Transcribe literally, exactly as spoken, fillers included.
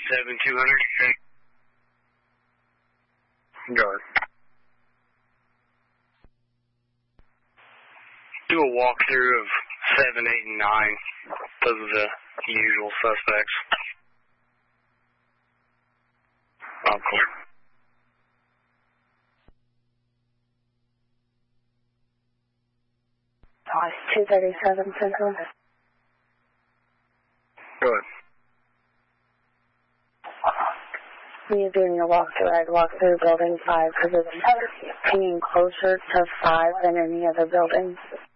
seven two hundred. Go ahead. Do a walkthrough of seven, eight, and nine. Those are the usual suspects. Oh, cool. two thirty-seven Central. Go ahead. When you're doing your walkthrough, I'd walk through building five because it's pinging closer to five than any other building.